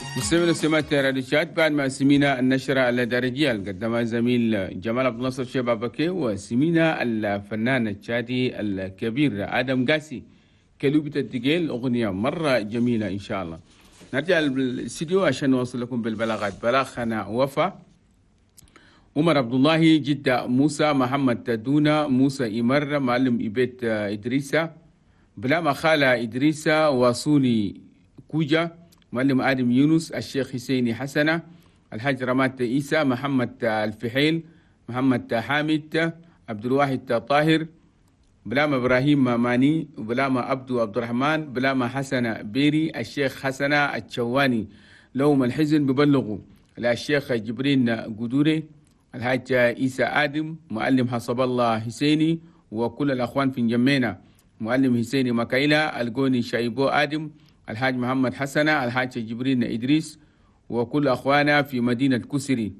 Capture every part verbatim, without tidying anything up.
مستمعينا سمعت راديوشات بعد ما سمينا النشرة الدرجية اللي قدمها زميل جمال عبد الناصر شبابكي، وسمينا الفنان التشادي الكبير آدم قاسي كلوبة الدقيل، أغنية مرة جميلة إن شاء الله. نرجع للاستديو عشان نوصل لكم بالبلاغات. بلاغنا وفا عمر عبد الله، جدة موسى، محمد تدونا، موسى إمر، معلم إبيت إدريسة، بلام خالة إدريسة، واصولي كوجا، معلم آدم يونس، الشيخ حسيني حسنة، الحاج رمات إيسى، محمد الفحيل، محمد حامد، عبد الواحد طاهر، بلام إبراهيم ماني، بلام عبدو عبد الرحمن، بلام حسن بيري، الشيخ حسن الشواني. لوم الحزن ببلغوا الشيخ جبرين قدوري، الحاج إيسى آدم، معلم حسب الله حسيني، وكل الأخوان في جمينا، معلم حسيني مكايلا، القوني شايبو آدم، الحاج محمد حسن، الحاج جبرين إدريس، وكل أخوانا في مدينة كسري،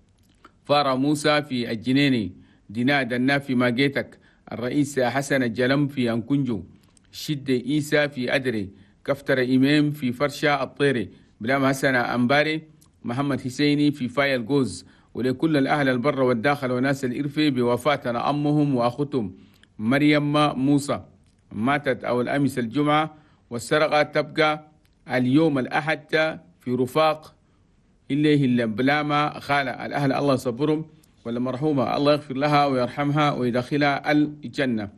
فارا موسى في الجنيني، دينا دنا في ماجيتك، الرئيس حسن الجلم في أنكنجو، شد إيسى في أدري، كفتر إمام في فرشة الطيري، بلام حسن أمباري، محمد حسيني في فاي الجوز. ولكل الأهل البر والداخل وناس الإرفي بوفاتنا أمهم وأختهم مريم موسى، ماتت أول أمس الجمعة، والسرقة تبقى اليوم الأحد في رفاق إليه إلا بلاما خالة الأهل، الله صبرهم، ولا مرحومة الله يغفر لها ويرحمها ويدخلها الجنة.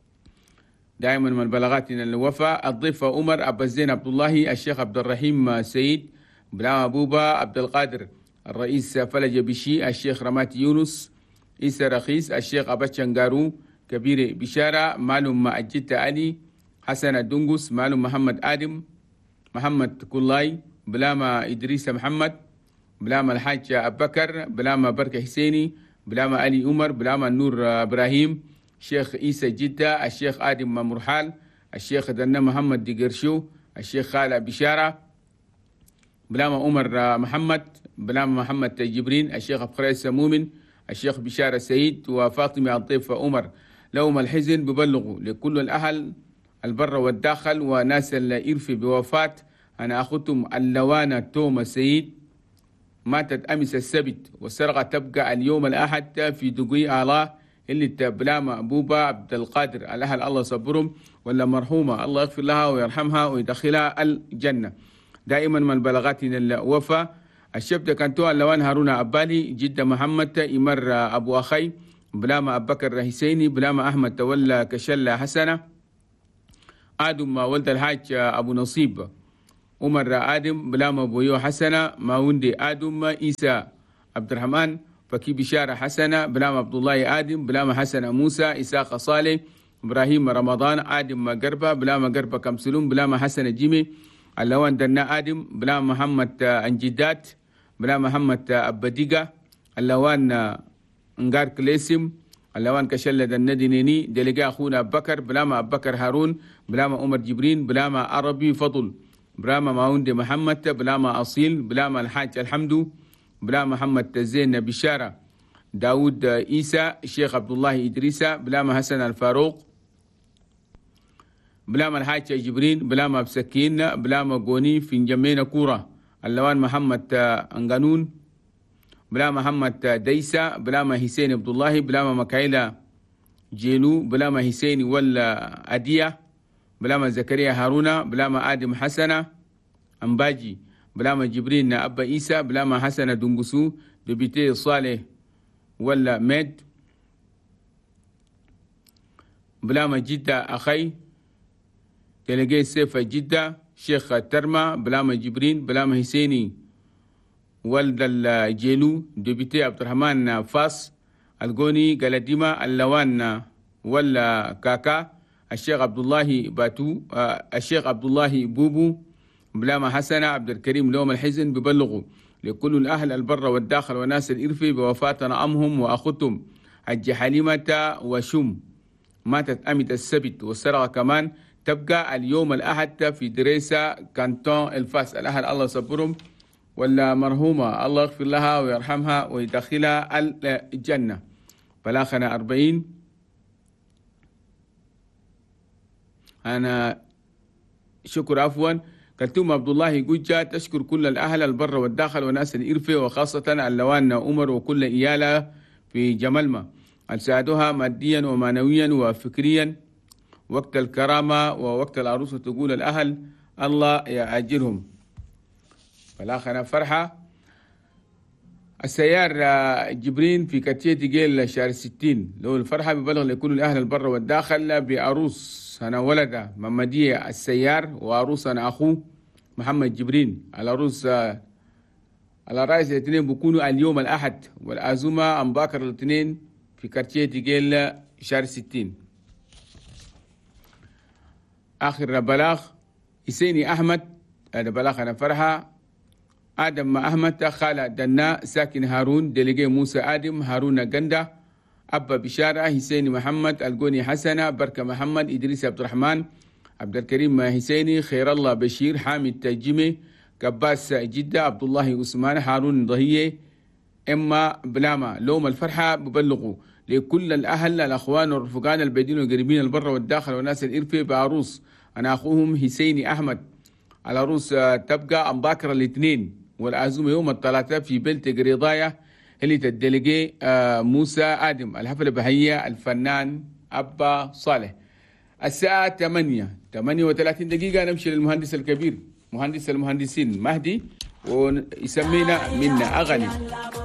دائما من بلغاتنا الوفاء الضيف عمر أبا الزين عبد الله، الشيخ عبد الرحيم سيد، بلاما بوبا عبد القادر، الرئيس فلج بشي، الشيخ رمات يونس، إيسى رخيص، الشيخ أبا شنغارو كبير بشارة، معلوم أجيت علي، حسن الدنقس، معلوم محمد آدم، محمد كولاي، بلاما إدريس محمد، بلاما الحاج أبو بكر، بلاما بركة حسيني، بلاما علي عمر، بلاما نور إبراهيم، الشيخ إيسى جدة، الشيخ آدم مرحال، الشيخ دنا محمد دقرشو، الشيخ خالة بشارة، بلاما عمر محمد، بلاما محمد جبرين، الشيخ أبخريس مؤمن، الشيخ بشارة سيد، وفاطمة الضيف عمر. لوم الحزن ببلغوا لكل الأهل البر والداخل وناس الإرث بوفاة أنا أخذتم اللوانة توما سيد، ماتت أمس السبت، والسرقة تبقى اليوم الأحد في دقي الله اللي بلاما بوبا عبد القادر، الأهل الله صبرهم، ولا مرحومة الله يغفر لها ويرحمها ويدخلها الجنة. دائما من بلغاتنا الوفا الشبت كانتو اللوان هارون عبالي، جدة محمد إمر أبو أخي، بلاما أبو بكر حسيني، بلاما أحمد تولى كشلة حسنة، آدم ولد الحاج أبو نصيب، عمر آدم، بلاما بويو حسنة، ماوندي آدم، إيسى عبد الرحمن، فكي بشارة حسنة، بلاما عبد الله آدم، بلاما حسن موسى، إساق صالح، إبراهيم رمضان، آدم قربة، بلاما قربة كمسلوم، بلاما حسن جيمي، اللوان دنا آدم، بلاما محمد أنجدات، بلاما محمد أبديقة، اللوان نقار كليسم، اللوان كشلة دنا دينيني، دلقاء أخونا أبو بكر، بلاما أبو بكر هارون، بلاما عمر جبرين، بلاما عربي فضل، بلاما ماوندي محمد، بلاما أصيل، بلاما الحاج الحمدو، بلاما محمد زين بشارة، داود إيسى، الشيخ عبد الله إدريسة، بلاما حسن الفاروق، بلاما الحاج جبرين، بلاما بسكين، بلاما قوني في جمينا كورة، اللوان محمد أنغانون، بلاما محمد ديسة، بلاما حسين عبد الله، بلاما مكايلة جيلو، بلاما حسين ولا أدية، بلاما زكريا هارونا، بلاما آدم حسنة أمباجي، بلاما جبرين أبا إيسى، بلاما حسنة دنقسو، دبيتي صالح ولا ميد، بلاما جدة أخي، تلقي سيفة جدة، شيخ ترمى، بلاما جبرين، بلاما حسيني ولد الجيلو، دبيتي عبد الرحمن فاس، القوني قلديما، اللوان ولا كاكا، الشيخ عبد الله باتو، آه الشيخ عبد الله بوبو، بلاما حسنة عبد الكريم. لوم الحزن ببلغوا لكل الأهل البر والداخل وناس الإرفي بوفاتنا أمهم وأختهم حج حليمة وشم، ماتت أمد السبت، والسرقة كمان تبقى اليوم الأحد في دريسة كانتون الفاس، الأهل الله صبرهم، ولا مرحومة الله يغفر لها ويرحمها ويدخلها الجنة. بلاخنا أربعين. أنا شكر عفوا كلثوم عبد الله جوجا تشكر كل الأهل البر والداخل وناس الإرفة وخاصة اللوان عمر وكل إيالة في جملمة ساعدوها ماديا ومعنويا وفكريا وقت الكرامة ووقت العروسة. تقول الأهل الله يأجرهم. فالآخر فرحة السيار جبرين في كتية جيل شهر ستين لو الفرحة ببلغ لكل الأهل البر والداخل بعروس أنا ولده محمدية السيار وعروس أنا أخوه محمد جبرين. العروس على رئيس الاثنين بيكونوا اليوم الأحد والعزومة أم باكر الاثنين في كتية جيل شهر ستين. آخر بلاغ حسيني أحمد هذا بلاغ أنا فرحة آدم مع أحمد خالة دنا ساكن هارون دليجي موسى آدم هارون قندا أبا بشارة حسيني محمد القوني حسنة بركة محمد إدريس عبد الرحمن عبد الكريم حسيني خير الله بشير حامد تجمي كباس جدة عبد الله عثمان هارون ضهية إما بلاما لوم الفرحة ببلغوا لكل الأهل الأخوان والرفقان البيدين والقريبين البر والداخل والناس الإرفة بعروس أنا أخوهم حسيني أحمد. العروس تبقى أم باكر الاثنين والعزومة يوم الثلاثاء في بلت قريضاية اللي تدلقي موسى آدم. الحفلة بهية الفنان أبا صالح. الساعة ثمانية ثمانية وثلاثين دقيقة نمشي للمهندس الكبير مهندس المهندسين مهدي ويسمينا منا أغني.